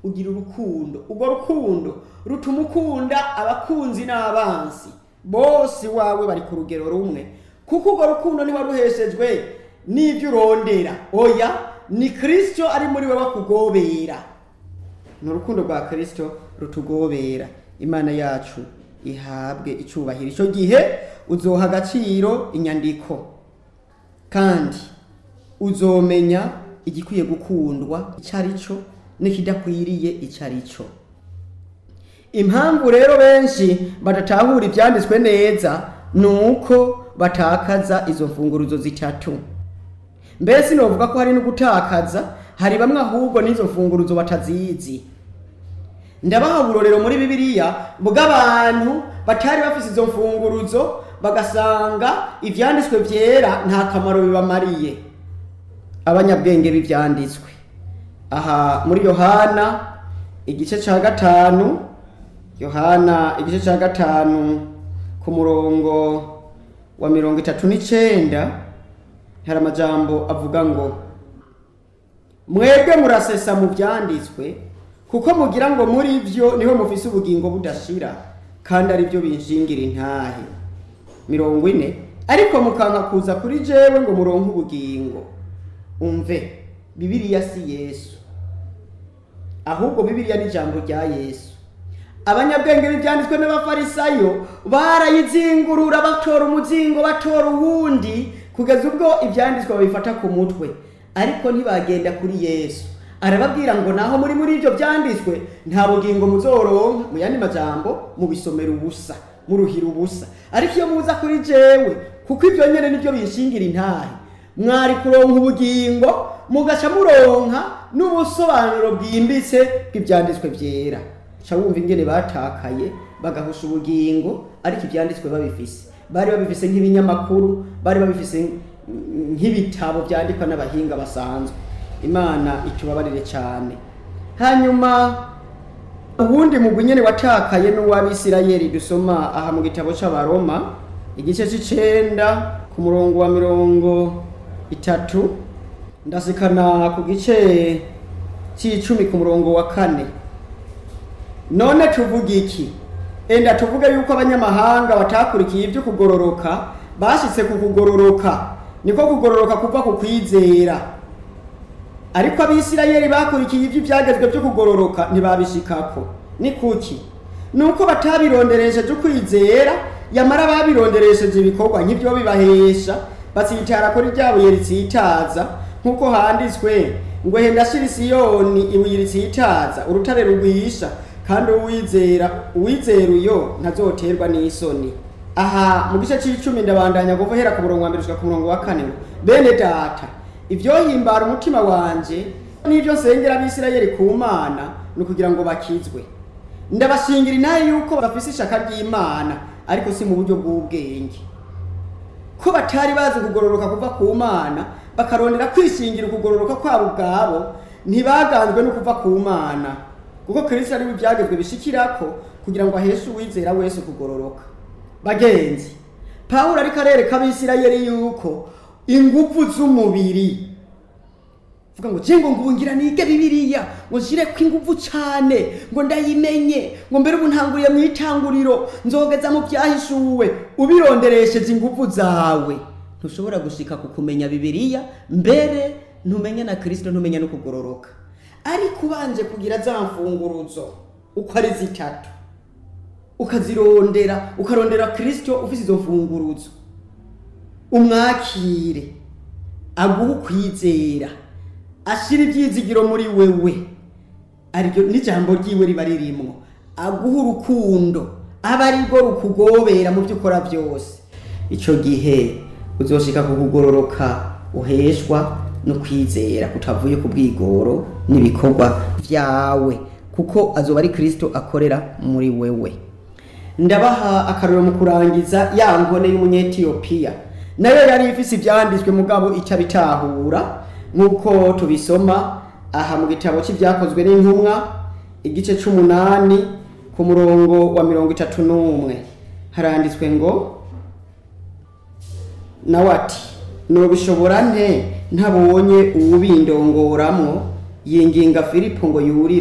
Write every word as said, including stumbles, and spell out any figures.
ugira urukundo. Urwo rukundo rutuma ukunda abakunzi n'abansi bose wawe bari ku rugero rumwe, kuko urwo rukundo ntiwaruheshejwe n'ibyo urondera, oya ni Kristo ari muri wewe kugobera. Ni urukundo rwa Kristo rutugobera. Imana yacu ihabwe icubahiro. Ico gihe uzoha agaciro inyandiko kandi uzomenya igikwiye gukundwa icarico n'ikidakwiriye icarico. Impamvu rero benshi badatahura ivyanditswe neza nuko batakaza izo mfunguruzo zitatu. Mbese novuga ko hari no gutakaza, hari bamwe ahubwo n'izo mfunguruzo batazizi. Ndabaha uburorero muri Bibiliya bw'abantu batari bafise izo mfunguruzo bagasanga ivyanditswe vyera nta kamaro bibamariye. Abanyabwenge b'ivyanditswe aha muri Yohana igice ca gatanu, Yohana igice ca gatanu ku murongo wa mirongo itatu n'icenda hari amajambo avuga ngo mwebwe murasesa mu vyanditswe kuko mugira ngo muri vyo niho mufise ubugingo budashira kandi ari byo binshingira intahe. Mirongo ine ariko mukanka kuza kuri jewe ngo muronke ubugingo. Umve, Bibiliya si Yesu, ahubwo Bibiliya ni ijambo rya Yesu. Abanyabwenge b'ivyanditswe n'abafarisayo barayizingurura batora umuzingo batora uwundi kugeza ubwo ivyanditswe babifata ku mutwe, ariko ntibagenda kuri Yesu. Arababwira ngo naho muri muri ivyo vyanditswe nta bugingo muzoronka, mu yandi majambo mubisomera ubusa, muruhira ubusa. Ariko iyo muza kuri jewe, kuko ivyo nyene nivyo binshingira intahe, mwari kuronka ubugingo mugaca muronka n'ubusobanuro bwimbitse bw'ivyanditswe vyera. Ca wumva ingene batakaye bagahusha ubugingo, ariko ivyanditswe babifise. Bari babifise nk'ibinyamakuru, bari babifise nk'ibitabo vyandikwa n'abahinga basanzwe. Imana itubabarire cyane. Hanyuma ubundi mugwi nyene watakaye n'uw'Abisirayeli dusoma aha mu gitabo c'Abaroma igice c'icenda ku murongo wa mirongo itatu ndasikana ku gice c'icumi ku murongo wa kane. None tuvuga iki? Enda tuvuga yuko abanyamahanga batakurikiye ibyo kugororoka bashitse ku kugororoka, niko kugororoka kuva ku kwizera. Ariko Abisirayeli bakurikiye ibyo byagezwe byo kugororoka ntibabishikako. Ni kuki? Nuko batabironderesheje ukwizera, yamara babironderesheje ibikorwa nk'ibyo bibahesha, batsitara kuri ryabo yeritsitaza, nkuko handitswe ngo henda shira Siyoni ibuye ritsitaza, urutare rugwisha, kandi uwizera uwizera uyo ntazoterwa n'isoni. Aha mu gice c'icumi ndabandanya guhera ku murongo wa mbere gushika ku murongo wa kane. Bene data, ivyo himbara umutima wanje n'ivyo nsengera Abisirayeli ku Mana no kugira ngo bakizwe. Ndabashingira inaye yuko bafise ishaka ry'Imana, ariko si mu buryo bw'ubwenge. Ko batari bazi kugororoka kuva ku Mana, bakarondera kwishingira kugororoka kwabo ubwabo, ntibaganzwe no kuva ku Mana. Kuko Kristo ari byagezwe bishikirako kugira ngo aheshe uwizera wese kugororoka. Bagenzi, Pawulo ariko arereka Abisirayeli yuko ingufu z'umubiri, vuga ngo je ngo ngungira nige Bibiliya ngo nshire ko ingufu cyane ngo ndayimenye ngo mbere ubu ntanguriye mu itanguriro nzogeza mu byahishuwe, ubironderesheje ingufu zawe ntushobora gushika ku kumenya Bibiliya, mbere ntumenya na Kristo, ntumenya no kugororoka. Ariko ubanje kugira za mfunguruzo uko ari zitatu, ukazirondera ukarondera Kristo ufise izo mfunguruzo, umwakire aguha ukwizera, ashira ivyizigiro muri wewe, aryo n'ijambo ryiwe riba ririmwo, aguha urukundo aba arirwo rukugobera mu byo ukora byose. Ico gihe uzoshika ku kugororoka uheshwa no kwizera kutavuye ku bwigoro n'ibikorwa vyawe, kuko azoba ari Kristo akorera muri wewe. Ndabaha akarero mu kurangiza ya nkone y'umunyetiyopiya, nayo yari ifise ivyanditswe mugabo itabitahura, nkuko tubisoma aha mu gitabo c'ivyakozwe n'intumwa igice c'umunani ku murongo wa mirongo itatu n'umwe. Haranditswe ngo nawati nobishobora nte ntabonye uwubindongoramwo, yinginga Filipo ngo yurire